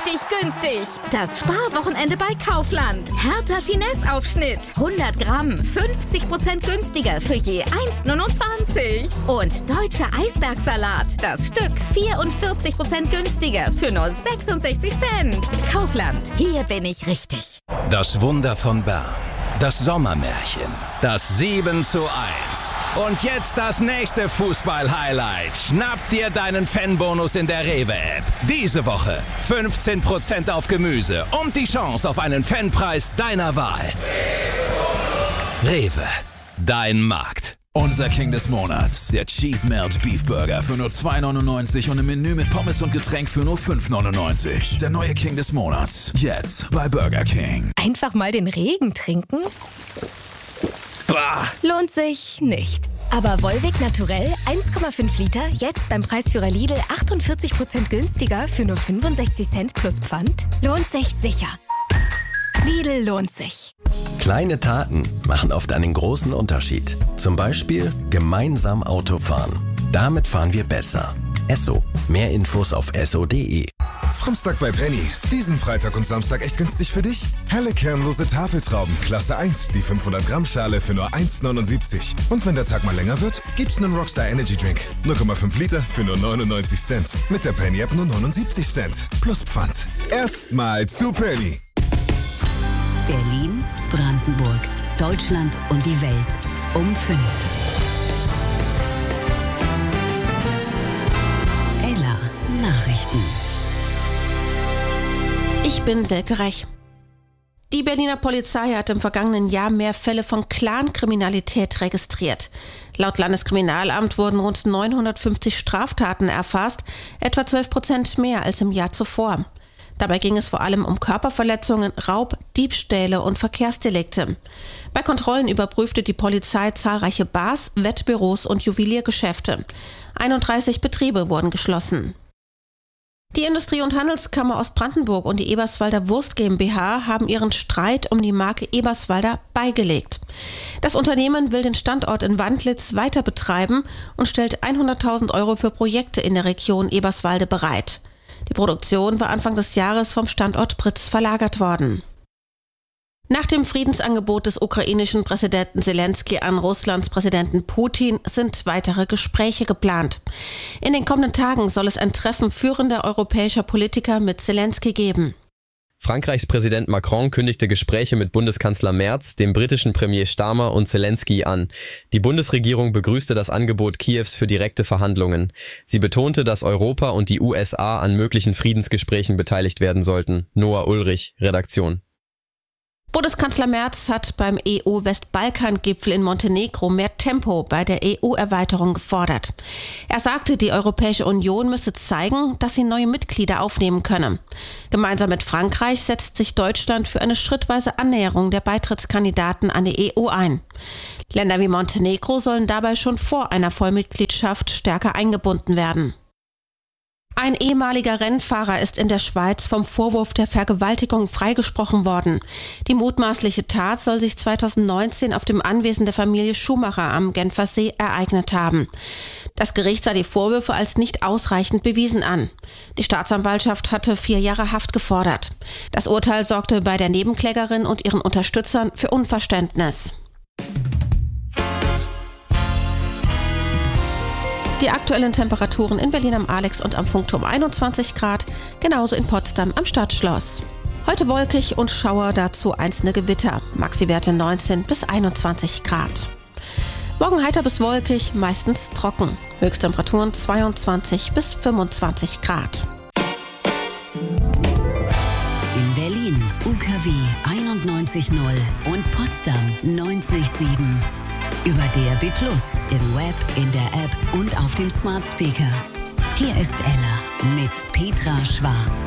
richtig günstig. Das Sparwochenende bei Kaufland. Hertha Finesse-Aufschnitt. 100 Gramm, 50% günstiger für je 1,29. Und deutscher Eisbergsalat. Das Stück 44% günstiger für nur 66 Cent. Kaufland, hier bin ich richtig. Das Wunder von Bern. Das Sommermärchen. Das 7:1. Und jetzt das nächste Fußball-Highlight. Schnapp dir deinen Fanbonus in der Rewe-App. Diese Woche 15% auf Gemüse und die Chance auf einen Fanpreis deiner Wahl. Rewe, dein Markt. Unser King des Monats, der Cheese Melt Beef Burger für nur 2,99 und im Menü mit Pommes und Getränk für nur 5,99. Der neue King des Monats, jetzt bei Burger King. Einfach mal den Regen trinken? Bah. Lohnt sich nicht. Aber Volvic Naturell 1,5 Liter, jetzt beim Preisführer Lidl 48% günstiger für nur 65 Cent plus Pfand? Lohnt sich sicher. Lidl lohnt sich. Kleine Taten machen oft einen großen Unterschied. Zum Beispiel gemeinsam Auto fahren. Damit fahren wir besser. Esso. Mehr Infos auf esso.de. Samstag bei Penny. Diesen Freitag und Samstag echt günstig für dich? Helle kernlose Tafeltrauben, Klasse 1, die 500 Gramm Schale für nur 1,79. Und wenn der Tag mal länger wird, gibt's einen Rockstar Energy Drink. 0,5 Liter für nur 99 Cent. Mit der Penny App nur 79 Cent. Plus Pfand. Erstmal zu Penny. Berlin, Brandenburg, Deutschland und die Welt um 5. Ella Nachrichten. Ich bin Silke Rech. Die Berliner Polizei hat im vergangenen Jahr mehr Fälle von Clankriminalität registriert. Laut Landeskriminalamt wurden rund 950 Straftaten erfasst, etwa 12% mehr als im Jahr zuvor. Dabei ging es vor allem um Körperverletzungen, Raub, Diebstähle und Verkehrsdelikte. Bei Kontrollen überprüfte die Polizei zahlreiche Bars, Wettbüros und Juweliergeschäfte. 31 Betriebe wurden geschlossen. Die Industrie- und Handelskammer Ostbrandenburg und die Eberswalder Wurst GmbH haben ihren Streit um die Marke Eberswalder beigelegt. Das Unternehmen will den Standort in Wandlitz weiter betreiben und stellt 100.000 € für Projekte in der Region Eberswalde bereit. Die Produktion war Anfang des Jahres vom Standort Britz verlagert worden. Nach dem Friedensangebot des ukrainischen Präsidenten Zelensky an Russlands Präsidenten Putin sind weitere Gespräche geplant. In den kommenden Tagen soll es ein Treffen führender europäischer Politiker mit Zelensky geben. Frankreichs Präsident Macron kündigte Gespräche mit Bundeskanzler Merz, dem britischen Premier Starmer und Zelensky an. Die Bundesregierung begrüßte das Angebot Kiews für direkte Verhandlungen. Sie betonte, dass Europa und die USA an möglichen Friedensgesprächen beteiligt werden sollten. Noah Ulrich, Redaktion. Bundeskanzler Merz hat beim EU-Westbalkan-Gipfel in Montenegro mehr Tempo bei der EU-Erweiterung gefordert. Er sagte, die Europäische Union müsse zeigen, dass sie neue Mitglieder aufnehmen könne. Gemeinsam mit Frankreich setzt sich Deutschland für eine schrittweise Annäherung der Beitrittskandidaten an die EU ein. Länder wie Montenegro sollen dabei schon vor einer Vollmitgliedschaft stärker eingebunden werden. Ein ehemaliger Rennfahrer ist in der Schweiz vom Vorwurf der Vergewaltigung freigesprochen worden. Die mutmaßliche Tat soll sich 2019 auf dem Anwesen der Familie Schumacher am Genfersee ereignet haben. Das Gericht sah die Vorwürfe als nicht ausreichend bewiesen an. Die Staatsanwaltschaft hatte 4 Jahre Haft gefordert. Das Urteil sorgte bei der Nebenklägerin und ihren Unterstützern für Unverständnis. Die aktuellen Temperaturen in Berlin am Alex und am Funkturm 21 Grad, genauso in Potsdam am Stadtschloss. Heute wolkig und Schauer, dazu einzelne Gewitter, Maxiwerte 19 bis 21 Grad. Morgen heiter bis wolkig, meistens trocken, Höchsttemperaturen 22 bis 25 Grad. In Berlin UKW 91.0 und Potsdam 90.7. Über DAB+, im Web, in der App und auf dem Smart Speaker. Hier ist Ella mit Petra Schwarz.